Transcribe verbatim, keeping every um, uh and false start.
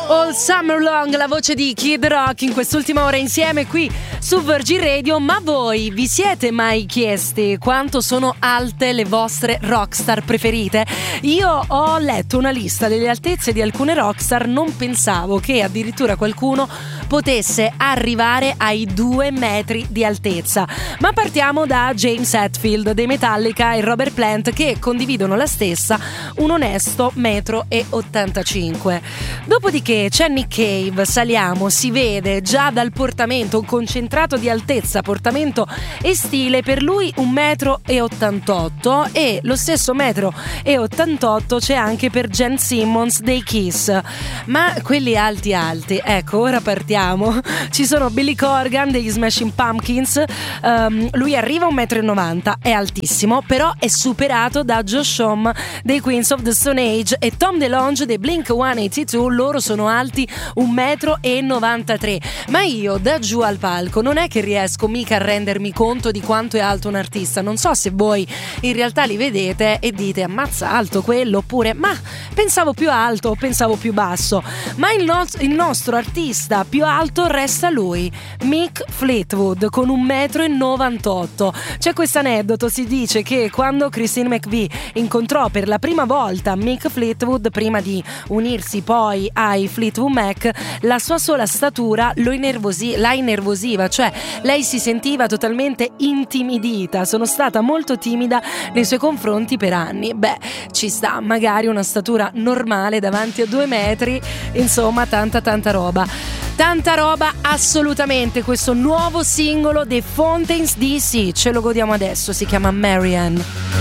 All Summer Long, la voce di Kid Rock in quest'ultima ora insieme qui su Virgin Radio. Ma voi vi siete mai chiesti quanto sono alte le vostre rockstar preferite? Io ho letto una lista delle altezze di alcune rockstar, non pensavo che addirittura qualcuno potesse arrivare ai due metri di altezza. Ma partiamo da James Hetfield dei Metallica e Robert Plant, che condividono la stessa, un onesto metro e ottantacinque. Dopodiché c'è Nick Cave, saliamo, si vede già dal portamento un concentrato di altezza, portamento e stile. Per lui un metro e ottantotto, e lo stesso metro e ottantotto c'è anche per Gene Simmons dei Kiss. Ma quelli alti alti, ecco, ora partiamo. Ci sono Billy Corgan degli Smashing Pumpkins, um, lui arriva a un metro e novanta, è altissimo, però è superato da Josh Homme dei Queens of the Stone Age e Tom DeLonge dei Blink centottantadue. Loro sono alti un metro e novantatré. Ma io da giù al palco non è che riesco mica a rendermi conto di quanto è alto un artista. Non so se voi in realtà li vedete e dite ammazza, alto quello, oppure ma pensavo più alto, pensavo più basso. Ma il, no- il nostro artista più alto resta lui, Mick Fleetwood, con un metro e novantotto. C'è questo aneddoto, si dice che quando Christine McVie incontrò per la prima volta Mick Fleetwood, prima di unirsi poi ai Fleetwood Mac, la sua sola statura lo innervosi- la innervosiva, cioè lei si sentiva totalmente intimidita. Sono stata molto timida nei suoi confronti per anni. Beh, ci sta, magari una statura normale davanti a due metri, insomma tanta tanta roba. Tanta roba assolutamente. Questo nuovo singolo dei Fountains D C ce lo godiamo adesso, si chiama Marianne.